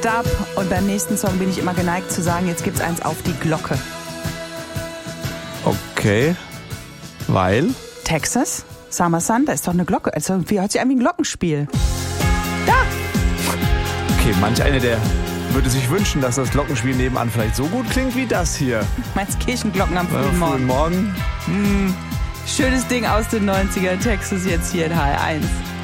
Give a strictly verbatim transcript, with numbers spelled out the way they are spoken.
Dub. Und beim nächsten Song bin ich immer geneigt zu sagen, jetzt gibt's eins auf die Glocke. Okay. Weil? Texas? Summer Sun, da ist doch eine Glocke. Also, wie hört sich an wie ein Glockenspiel. Da! Okay, manch einer, der würde sich wünschen, dass das Glockenspiel nebenan vielleicht so gut klingt wie das hier. Meinst Kirchenglocken am Ja, frühen Morgen? Morgen. Hm. Schönes Ding aus den neunzigern, Texas jetzt hier in H R eins.